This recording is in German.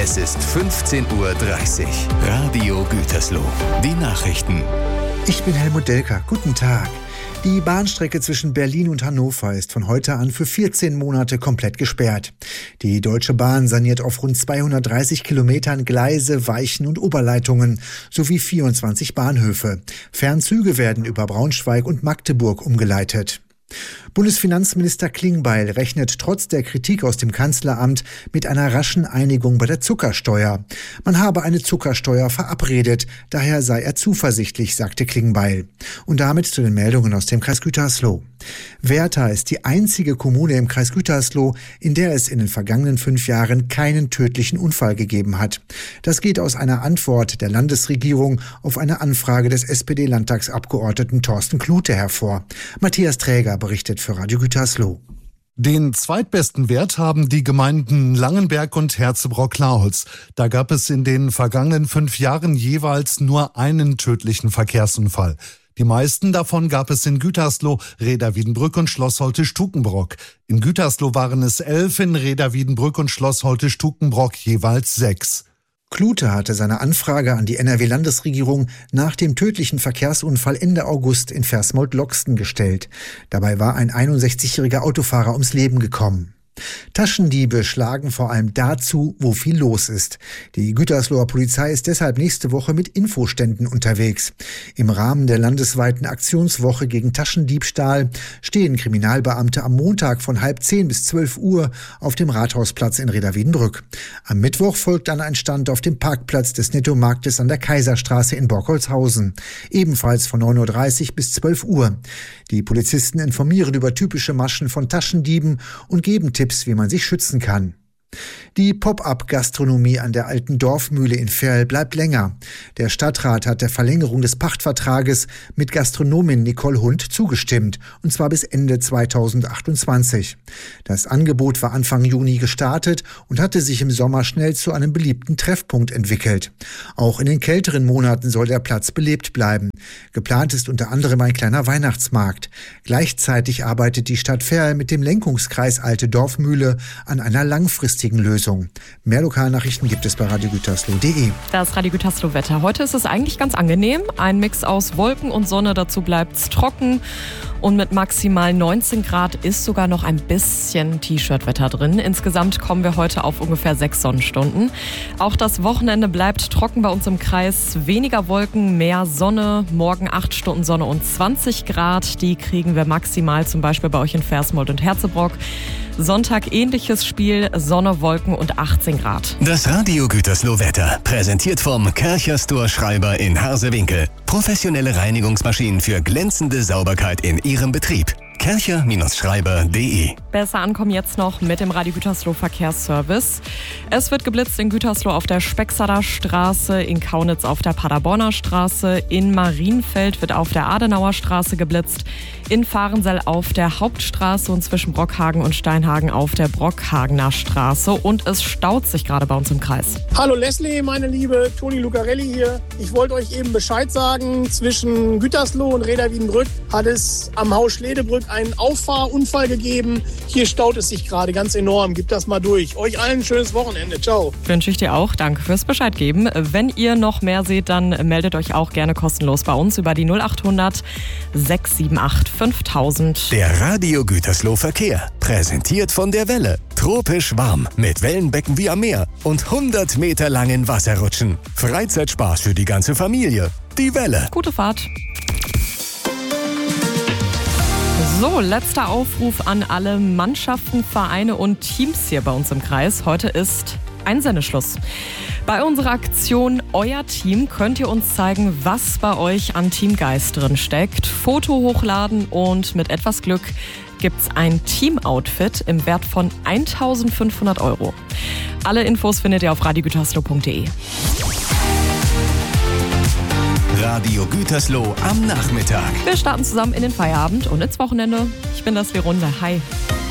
Es ist 15:30 Uhr. Radio Gütersloh. Die Nachrichten. Ich bin Helmut Delker. Guten Tag. Die Bahnstrecke zwischen Berlin und Hannover ist von heute an für 14 Monate komplett gesperrt. Die Deutsche Bahn saniert auf rund 230 Kilometern Gleise, Weichen und Oberleitungen sowie 24 Bahnhöfe. Fernzüge werden über Braunschweig und Magdeburg umgeleitet. Bundesfinanzminister Klingbeil rechnet trotz der Kritik aus dem Kanzleramt mit einer raschen Einigung bei der Zuckersteuer. Man habe eine Zuckersteuer verabredet, daher sei er zuversichtlich, sagte Klingbeil. Und damit zu den Meldungen aus dem Kreis Gütersloh. Werther ist die einzige Kommune im Kreis Gütersloh, in der es in den vergangenen 5 Jahren keinen tödlichen Unfall gegeben hat. Das geht aus einer Antwort der Landesregierung auf eine Anfrage des SPD-Landtagsabgeordneten Thorsten Klute hervor. Matthias Träger berichtet für Radio Gütersloh. Den zweitbesten Wert haben die Gemeinden Langenberg und Herzebrock-Laholz. Da gab es in den vergangenen 5 Jahren jeweils nur einen tödlichen Verkehrsunfall. Die meisten davon gab es in Gütersloh, Reda-Wiedenbrück und Schloss Holte-Stukenbrock. In Gütersloh waren es 11, in Reda-Wiedenbrück und Schloss Holte-Stukenbrock jeweils 6. Klute hatte seine Anfrage an die NRW-Landesregierung nach dem tödlichen Verkehrsunfall Ende August in Versmold-Loxten gestellt. Dabei war ein 61-jähriger Autofahrer ums Leben gekommen. Taschendiebe schlagen vor allem dazu, wo viel los ist. Die Gütersloher Polizei ist deshalb nächste Woche mit Infoständen unterwegs. Im Rahmen der landesweiten Aktionswoche gegen Taschendiebstahl stehen Kriminalbeamte am Montag von 9:30 bis 12 Uhr auf dem Rathausplatz in Reda-Wiedenbrück. Am Mittwoch folgt dann ein Stand auf dem Parkplatz des Nettomarktes an der Kaiserstraße in Borkholzhausen. Ebenfalls von 9:30 Uhr bis 12 Uhr. Die Polizisten informieren über typische Maschen von Taschendieben und geben Tipps, wie man sich schützen kann. Die Pop-up-Gastronomie an der alten Dorfmühle in Verl bleibt länger. Der Stadtrat hat der Verlängerung des Pachtvertrages mit Gastronomin Nicole Hund zugestimmt, und zwar bis Ende 2028. Das Angebot war Anfang Juni gestartet und hatte sich im Sommer schnell zu einem beliebten Treffpunkt entwickelt. Auch in den kälteren Monaten soll der Platz belebt bleiben. Geplant ist unter anderem ein kleiner Weihnachtsmarkt. Gleichzeitig arbeitet die Stadt Verl mit dem Lenkungskreis Alte Dorfmühle an einer langfristigen Lösung. Mehr Lokalnachrichten gibt es bei radiogütersloh.de. Das Radio Gütersloh Wetter. Heute ist es eigentlich ganz angenehm. Ein Mix aus Wolken und Sonne, dazu bleibt es trocken. Und mit maximal 19 Grad ist sogar noch ein bisschen T-Shirt-Wetter drin. Insgesamt kommen wir heute auf ungefähr 6 Sonnenstunden. Auch das Wochenende bleibt trocken bei uns im Kreis. Weniger Wolken, mehr Sonne. Morgen 8 Stunden Sonne und 20 Grad. Die kriegen wir maximal zum Beispiel bei euch in Versmold und Herzebrock. Sonntag ähnliches Spiel, Sonne, Wolken und 18 Grad. Das Radio Gütersloh Wetter, präsentiert vom Kärcher Store Schreiber in Harsewinkel. Professionelle Reinigungsmaschinen für glänzende Sauberkeit in Ihrem Betrieb. Kärcher-Schreiber.de. Besser ankommen jetzt noch mit dem Radio Gütersloh Verkehrsservice. Es wird geblitzt in Gütersloh auf der Specksader Straße, in Kaunitz auf der Paderborner Straße, in Marienfeld wird auf der Adenauer Straße geblitzt, in Fahrensell auf der Hauptstraße und zwischen Brockhagen und Steinhagen auf der Brockhagener Straße. Und es staut sich gerade bei uns im Kreis. Hallo Leslie, meine Liebe, Toni Lucarelli hier. Ich wollte euch eben Bescheid sagen, zwischen Gütersloh und Reda-Wiedenbrück hat es am Haus Schledebrück einen Auffahrunfall gegeben. Hier staut es sich gerade ganz enorm. Gebt das mal durch. Euch allen ein schönes Wochenende. Ciao. Wünsche ich dir auch. Danke fürs Bescheid geben. Wenn ihr noch mehr seht, dann meldet euch auch gerne kostenlos bei uns über die 0800 678 5000. Der Radio Gütersloh Verkehr, präsentiert von der Welle. Tropisch warm, mit Wellenbecken wie am Meer und 100 Meter langen Wasserrutschen. Freizeitspaß für die ganze Familie. Die Welle. Gute Fahrt. So, letzter Aufruf an alle Mannschaften, Vereine und Teams hier bei uns im Kreis. Heute ist Einsendeschluss. Bei unserer Aktion Euer Team könnt ihr uns zeigen, was bei euch an Teamgeist drin steckt. Foto hochladen und mit etwas Glück gibt's ein Team-Outfit im Wert von 1.500 €. Alle Infos findet ihr auf radiogütersloh.de. Radio Gütersloh am Nachmittag. Wir starten zusammen in den Feierabend und ins Wochenende. Ich bin Leslie Runde. Hi.